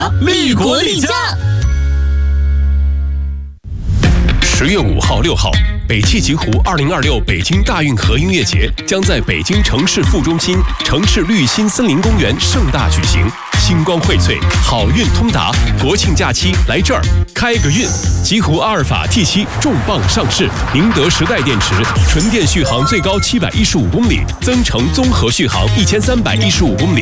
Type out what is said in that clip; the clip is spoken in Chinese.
利国利家。 10月5号、6号，北汽极狐2026北京大运河音乐节将在北京城市副中心城市绿心森林公园盛大举行。星光荟萃，好运通达，国庆假期来这儿开个运！极狐阿尔法 T7 重磅上市，宁德时代电池，纯电续航最高715公里，增程综合续航1315公里。